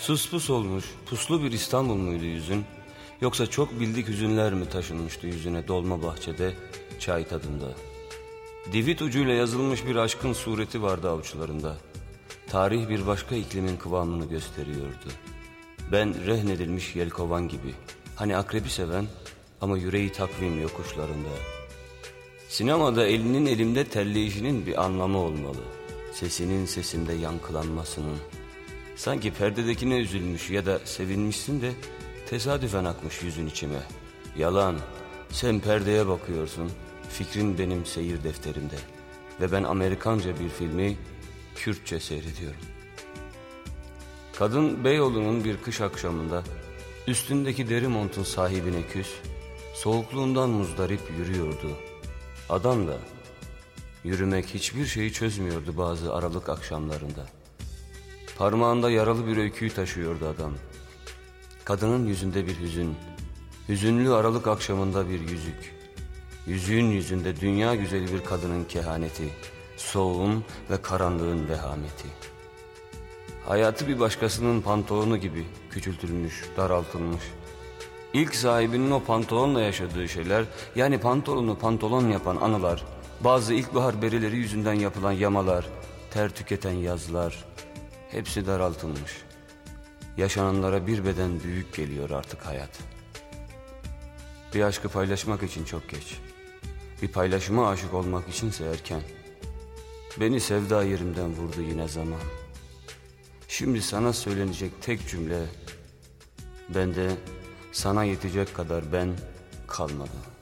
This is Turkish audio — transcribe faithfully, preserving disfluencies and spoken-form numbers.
Suspus olmuş, puslu bir İstanbul muydu yüzün? Yoksa çok bildik hüzünler mi taşınmıştı yüzüne dolma bahçede, çay tadında? Divit ucuyla yazılmış bir aşkın sureti vardı avuçlarında. Tarih bir başka iklimin kıvamını gösteriyordu. Ben rehnedilmiş yelkovan gibi, hani akrebi seven ama yüreği takvim yokuşlarında. Sinemada elinin elimde telleyişinin bir anlamı olmalı. Sesinin sesimde yankılanmasının. Sanki perdedekine üzülmüş ya da sevinmişsin de tesadüfen akmış yüzün içime. Yalan, sen perdeye bakıyorsun, fikrin benim seyir defterimde. Ve ben Amerikanca bir filmi Kürtçe seyrediyorum. Kadın Beyoğlu'nun bir kış akşamında üstündeki deri montun sahibine küs, soğukluğundan muzdarip yürüyordu. Adam da yürümek hiçbir şeyi çözmüyordu bazı aralık akşamlarında. Parmağında yaralı bir öyküyü taşıyordu adam. Kadının yüzünde bir hüzün, hüzünlü aralık akşamında bir yüzük. Yüzüğün yüzünde dünya güzeli bir kadının kehaneti, soğuğun ve karanlığın vehameti. Hayatı bir başkasının pantolonu gibi küçültülmüş, daraltılmış. İlk sahibinin o pantolonla yaşadığı şeyler, yani pantolonu pantolon yapan anılar, bazı ilkbahar berileri yüzünden yapılan yamalar, ter tüketen yazlar, hepsi daraltılmış. Yaşananlara bir beden büyük geliyor artık hayat. Bir aşkı paylaşmak için çok geç. Bir paylaşıma aşık olmak içinse erken. Beni sevda yerimden vurdu yine zaman. Şimdi sana söylenecek tek cümle, bende sana yetecek kadar ben kalmadı.